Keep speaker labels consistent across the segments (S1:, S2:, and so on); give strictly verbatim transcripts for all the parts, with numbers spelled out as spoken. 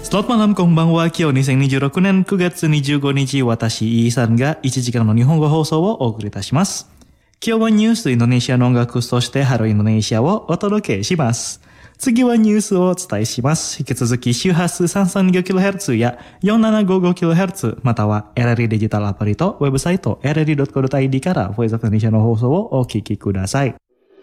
S1: Selamat malam, konbanwa.今日にせんにじゅうろくねんくがつにじゅうごにち、私、イーさんがいちじかんの日本語放送をお送りいたします。今日はニュースインドネシアの音楽、そしてハローインドネシアをお届けします。次はニュースをお伝えします。引き続き周波数 さんさんにごキロヘルツ や よんななごごキロヘルツ、または エルエルイー デジタルアプリとウェブサイト エルエルイードットコムドットアイディー からボイスオブインドネシアの放送をお聞きください。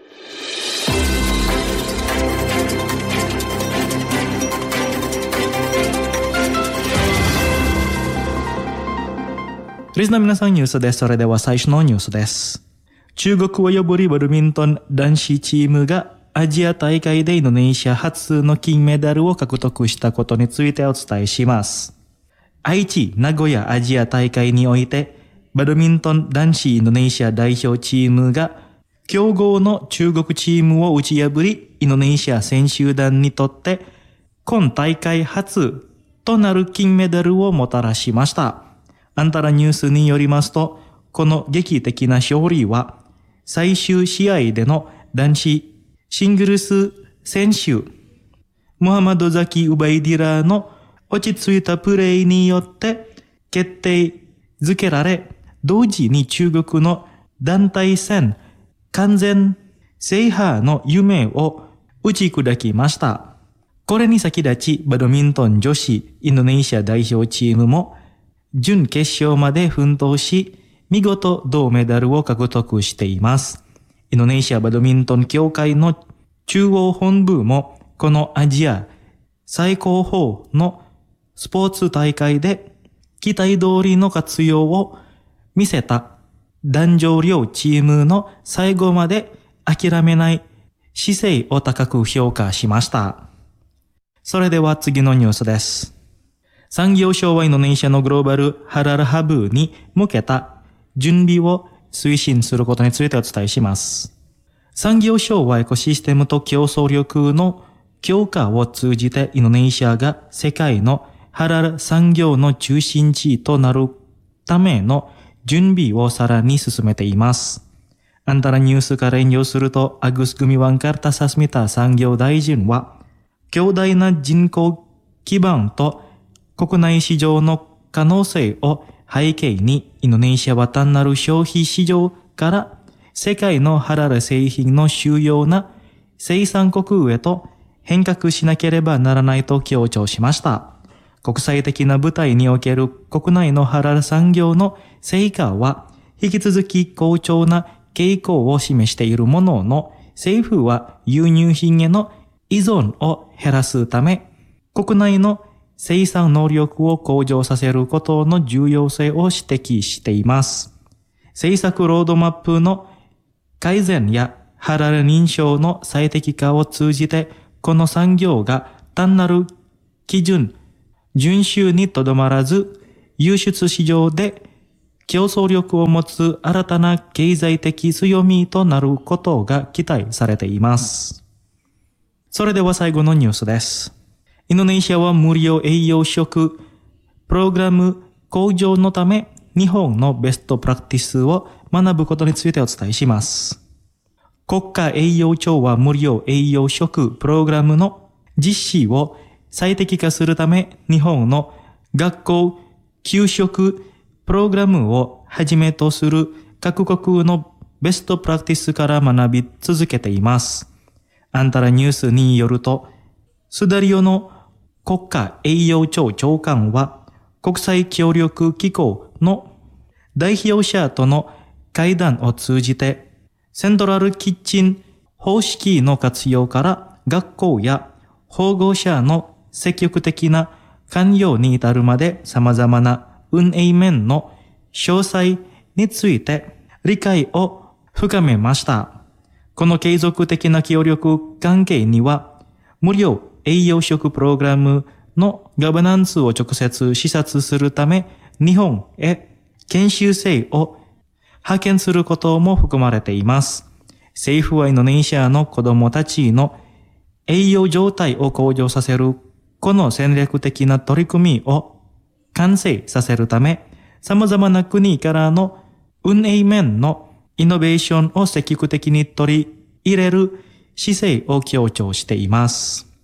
S1: リスナーの皆さん、ニュースです。それでは最初のニュースです。中国を破りバドミントン男子チームがアジア大会でインドネシア初の金メダルを獲得したことについてお伝えします。愛知名古屋アジア大会において、バドミントン男子インドネシア代表チームが強豪の中国チームを打ち破り、インドネシア選手団にとって今大会初となる金メダルをもたらしました。アンタラニュースによりますと、この劇的な勝利は、最終試合での男子シングルス選手、ムハマドザキ・ウバイディラーの落ち着いたプレーによって決定づけられ、同時に中国の団体戦完全制覇の夢を打ち砕きました。これに先立ち、バドミントン女子インドネシア代表チームも、準決勝まで奮闘し、見事銅メダルを獲得しています。インドネシアバドミントン協会の中央本部も、このアジア最高峰のスポーツ大会で期待通りの活用を見せた男女両チームの最後まで諦めない姿勢を高く評価しました。それでは次のニュースです。産業省はインドネシアのグローバルハラルハブに向けた準備を推進することについてお伝えします。産業省はエコシステムと競争力の強化を通じてインドネシアが世界のハラル産業の中心地となるための準備をさらに進めています。アンタラニュースから引用すると、アグス・グミワンカルタサスミタ産業大臣は、強大な人口基盤と国内市場の可能性を背景に、インドネシアは単なる消費市場から世界のハラル製品の主要な生産国へと変革しなければならないと強調しました。国際的な舞台における国内のハラル産業の成果は引き続き好調な傾向を示しているものの、政府は輸入品への依存を減らすため、国内の生産能力を向上させることの重要性を指摘しています。政策ロードマップの改善やハラル認証の最適化を通じて、この産業が単なる基準、遵守にとどまらず、輸出市場で競争力を持つ新たな経済的強みとなることが期待されています。それでは最後のニュースです。インドネシアは無料栄養食プログラム向上のため日本のベストプラクティスを学ぶことについてお伝えします。国家栄養庁は無料栄養食プログラムの実施を最適化するため日本の学校給食プログラムをはじめとする各国のベストプラクティスから学び続けています。アンタラニュースによると、スダリオの国家栄養庁長官は国際協力機構の代表者との会談を通じてセントラルキッチン方式の活用から学校や保護者の積極的な関与に至るまで様々な運営面の詳細について理解を深めました。この継続的な協力関係には無料栄養食プログラムのガバナンスを直接視察するため、日本へ研修生を派遣することも含まれています。政府はインドネシアの子供たちの栄養状態を向上させるこの戦略的な取り組みを完成させるため、様々な国からの運営面のイノベーションを積極的に取り入れる姿勢を強調しています。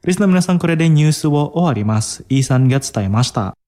S1: リスナーの皆さん、これでニュースを終わります。イーさんが伝えました。